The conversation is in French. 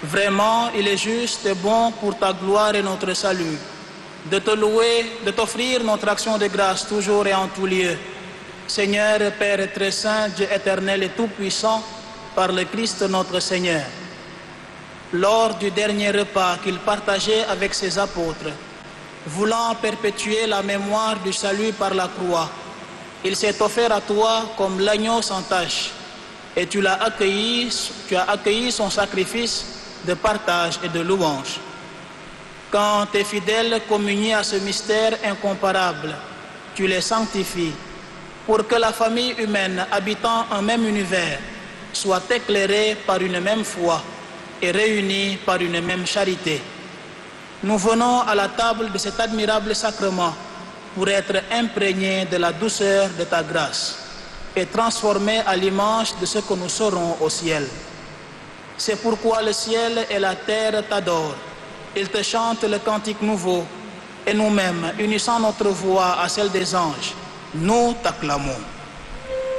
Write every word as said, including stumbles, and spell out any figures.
Vraiment, il est juste et bon pour ta gloire et notre salut, de te louer, de t'offrir notre action de grâce toujours et en tout lieu. Seigneur, Père très saint, Dieu éternel et tout-puissant, par le Christ notre Seigneur. Lors du dernier repas qu'il partageait avec ses apôtres, voulant perpétuer la mémoire du salut par la croix, il s'est offert à toi comme l'agneau sans tache, et tu l'as accueilli, tu as accueilli son sacrifice de partage et de louange. Quand tes fidèles communient à ce mystère incomparable, tu les sanctifies pour que la famille humaine habitant un même univers soit éclairée par une même foi et réunie par une même charité. Nous venons à la table de cet admirable sacrement pour être imprégnés de la douceur de ta grâce et transformés à l'image de ce que nous serons au ciel. C'est pourquoi le ciel et la terre t'adorent. Ils te chantent le cantique nouveau et nous-mêmes, unissant notre voix à celle des anges, nous t'acclamons.